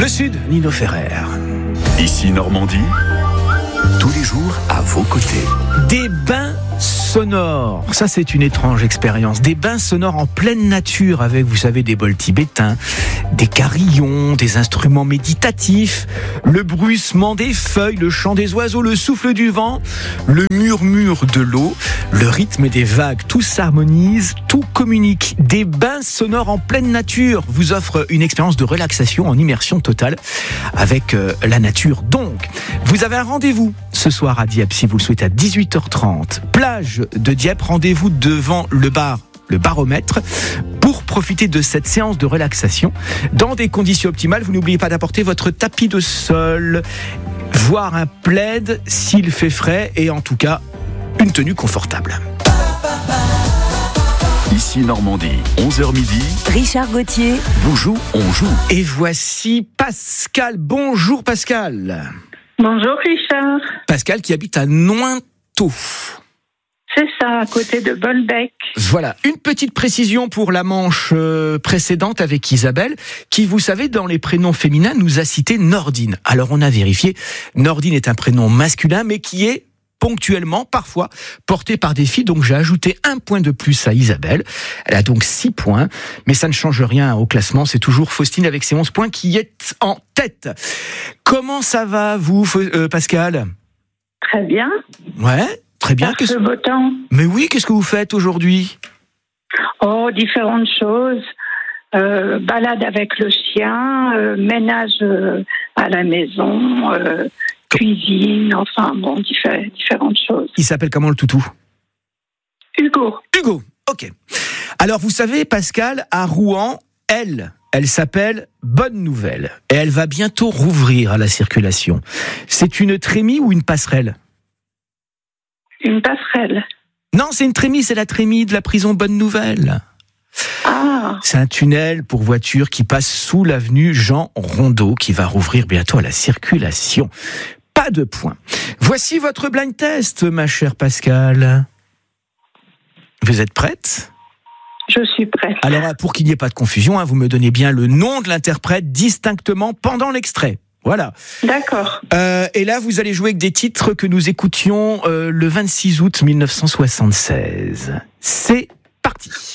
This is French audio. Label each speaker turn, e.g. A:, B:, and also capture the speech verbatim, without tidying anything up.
A: Le Sud, Nino Ferrer.
B: Ici Normandie, tous les jours à vos côtés.
A: Des bains sonores, ça c'est une étrange expérience. Des bains sonores en pleine nature avec, vous savez, des bols tibétains, des carillons, des instruments méditatifs, le bruissement des feuilles, le chant des oiseaux, le souffle du vent, le murmure de l'eau, le rythme des vagues. Tout s'harmonise, tout communique. Des bains sonores en pleine nature vous offrent une expérience de relaxation en immersion totale avec euh, la nature. Donc, vous avez un rendez-vous ce soir à Dieppe, si vous le souhaitez, à dix-huit heures trente. Plage de Dieppe, rendez-vous devant le bar, le baromètre, pour profiter de cette séance de relaxation dans des conditions optimales. Vous n'oubliez pas d'apporter votre tapis de sol, voire un plaid s'il fait frais, et en tout cas, une tenue confortable.
B: Ici Normandie, onze heures midi.
C: Richard Gauthier.
B: Vous joue, on joue.
A: Et voici Pascal. Bonjour Pascal.
D: Bonjour Richard.
A: Pascal qui habite à Nointot.
D: C'est ça, à côté de Bolbec.
A: Voilà, une petite précision pour la manche euh, précédente avec Isabelle, qui, vous savez, dans les prénoms féminins, nous a cité Nordine. Alors on a vérifié, Nordine est un prénom masculin, mais qui est ponctuellement, parfois, porté par des filles. Donc j'ai ajouté un point de plus à Isabelle. Elle a donc six points, mais ça ne change rien au classement. C'est toujours Faustine avec ses onze points qui est en tête. Comment ça va, vous, euh, Pascal ?
D: Très bien.
A: Ouais, très bien.
D: Par ce beau temps.
A: Mais oui, qu'est-ce que vous faites aujourd'hui ?
D: Oh, différentes choses. Euh, balade avec le chien, euh, ménage euh, à la maison, euh, cuisine, enfin bon, diffé- différentes choses.
A: Il s'appelle comment le toutou ?
D: Hugo.
A: Hugo, ok. Alors vous savez, Pascal, à Rouen, elle, elle s'appelle Bonne Nouvelle. Et elle va bientôt rouvrir à la circulation. C'est une trémie ou une passerelle ?
D: Une passerelle.
A: Non, c'est une trémie, c'est la trémie de la prison Bonne Nouvelle.
D: Ah.
A: C'est un tunnel pour voitures qui passe sous l'avenue Jean Rondeau, qui va rouvrir bientôt à la circulation. Pas de point. Voici votre blind test, ma chère Pascal. Vous êtes prête ?
D: Je suis prête.
A: Alors, pour qu'il n'y ait pas de confusion, hein, vous me donnez bien le nom de l'interprète distinctement pendant l'extrait. Voilà.
D: D'accord.
A: Euh, et là, vous allez jouer avec des titres que nous écoutions euh, le vingt-six août mille neuf cent soixante-seize. C'est parti.